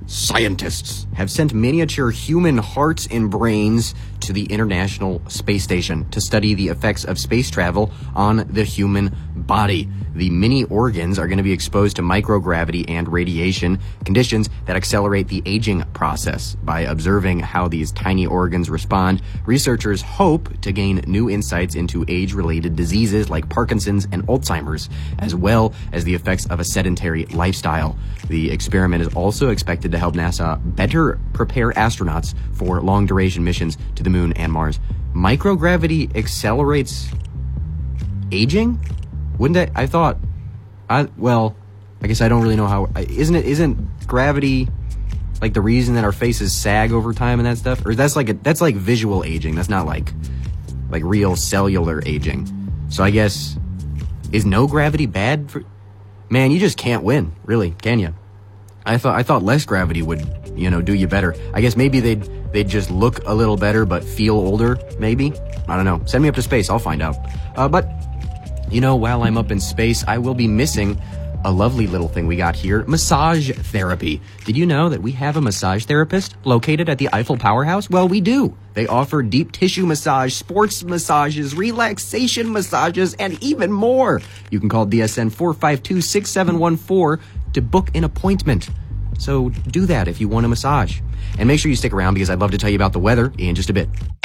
Scientists have sent miniature human hearts and brains to the International Space Station to study the effects of space travel on the human body. The mini organs are going to be exposed to microgravity and radiation, conditions that accelerate the aging process. By observing how these tiny organs respond, researchers hope to gain new insights into age-related diseases like Parkinson's and Alzheimer's, as well as the effects of a sedentary lifestyle. The experiment is also expected to help NASA better prepare astronauts for long-duration missions to the moon and Mars. Microgravity accelerates aging? Wouldn't I thought, I guess I don't really know how, isn't gravity like the reason that our faces sag over time and that stuff? Or that's like visual aging. That's not like real cellular aging. So I guess, is no gravity bad for, man, you just can't win, really, can you? I thought less gravity would, do you better. I guess maybe they'd just look a little better but feel older, maybe? I don't know. Send me up to space, I'll find out. But while I'm up in space, I will be missing a lovely little thing we got here, massage therapy. Did you know that we have a massage therapist located at the Eiffel Powerhouse? Well, we do. They offer deep tissue massage, sports massages, relaxation massages, and even more. You can call DSN 452-6714 to book an appointment. So do that if you want a massage. And make sure you stick around because I'd love to tell you about the weather in just a bit.